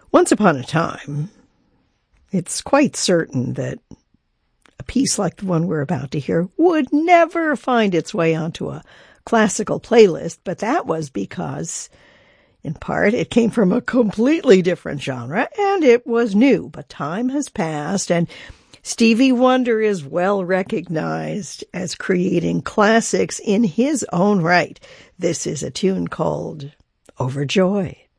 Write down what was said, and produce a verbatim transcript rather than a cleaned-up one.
Once upon a time, it's quite certain that a piece like the one we're about to hear would never find its way onto a classical playlist, but that was because, in part, it came from a completely different genre, and it was new. But time has passed, and Stevie Wonder is well recognized as creating classics in his own right. This is a tune called Overjoyed.